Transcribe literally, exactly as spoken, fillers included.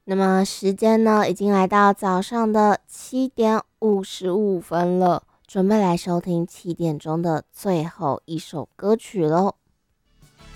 那么时间呢，已经来到早上的七点五十五分了，准备来收听七点钟的最后一首歌曲喽。